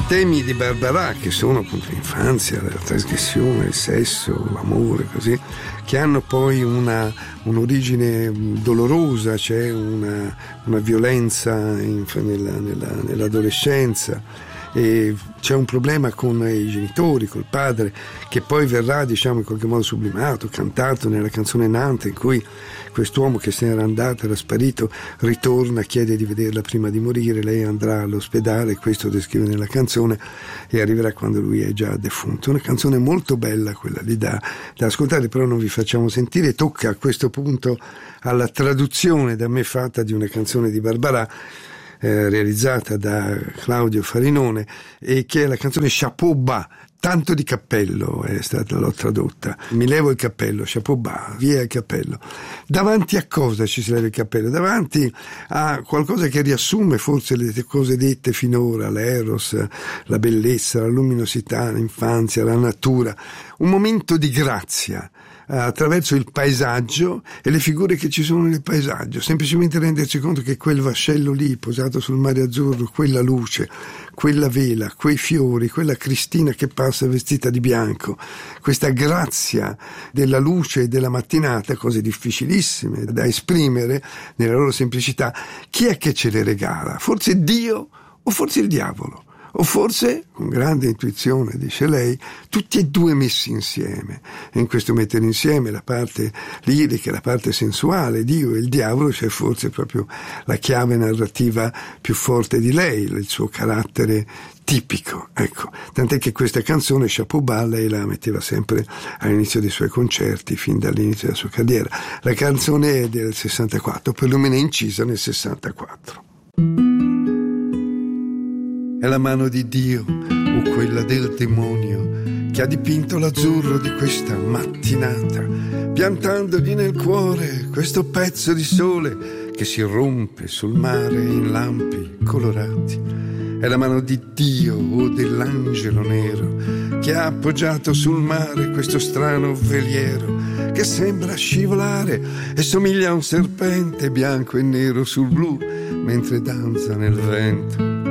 temi di Barbara, che sono appunto l'infanzia, la trasgressione, il sesso, l'amore, così, che hanno poi un'origine dolorosa, c'è una violenza nell'adolescenza, e c'è un problema con i genitori, col padre, che poi verrà, diciamo, in qualche modo sublimato, cantato nella canzone Nante, in cui quest'uomo che se n'era andato, era sparito, ritorna, chiede di vederla prima di morire, lei andrà all'ospedale, questo descrive nella canzone, e arriverà quando lui è già defunto. Una canzone molto bella quella lì da ascoltare, però non vi facciamo sentire. Tocca a questo punto alla traduzione da me fatta di una canzone di Barbara, realizzata da Claudio Farinone, e che è la canzone Chapeau bas, tanto di cappello l'ho tradotta. Mi levo il cappello, chapeau bas, via il cappello. Davanti a cosa ci si leva il cappello? Davanti a qualcosa che riassume forse le cose dette finora, l'eros, la bellezza, la luminosità, l'infanzia, la natura, un momento di grazia attraverso il paesaggio e le figure che ci sono nel paesaggio, semplicemente renderci conto che quel vascello lì posato sul mare azzurro, quella luce, quella vela, quei fiori, quella Cristina che passa vestita di bianco, questa grazia della luce e della mattinata, cose difficilissime da esprimere nella loro semplicità, chi è che ce le regala? Forse Dio o forse il diavolo? O forse, con grande intuizione, dice lei, tutti e due messi insieme. E in questo mettere insieme la parte lirica e la parte sensuale, Dio e il diavolo, c'è forse proprio la chiave narrativa più forte di lei, il suo carattere tipico. Ecco, tant'è che questa canzone, Chapeau bas, lei la metteva sempre all'inizio dei suoi concerti, fin dall'inizio della sua carriera. La canzone è del 64, perlomeno è incisa nel 64. È la mano di Dio o quella del demonio che ha dipinto l'azzurro di questa mattinata, piantandogli nel cuore questo pezzo di sole che si rompe sul mare in lampi colorati. È la mano di Dio o dell'angelo nero che ha appoggiato sul mare questo strano veliero che sembra scivolare e somiglia a un serpente bianco e nero sul blu mentre danza nel vento.